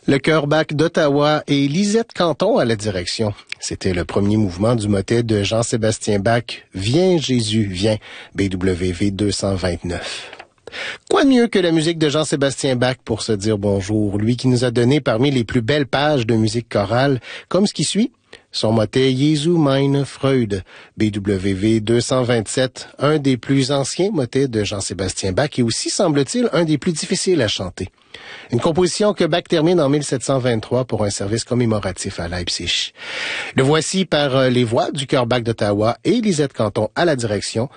Le chœur Bach d'Ottawa et Lisette Canton à la direction. C'était le premier mouvement du motet de Jean-Sébastien Bach, « Viens Jésus, viens », BWV 229. Quoi de mieux que la musique de Jean-Sébastien Bach pour se dire bonjour, lui qui nous a donné parmi les plus belles pages de musique chorale, comme ce qui suit. Son motet « Jesu meine Freude », BWV 227, un des plus anciens motets de Jean-Sébastien Bach et aussi, semble-t-il, un des plus difficiles à chanter. Une composition que Bach termine en 1723 pour un service commémoratif à Leipzig. Le voici par les voix du chœur Bach d'Ottawa et Lisette Canton à la direction.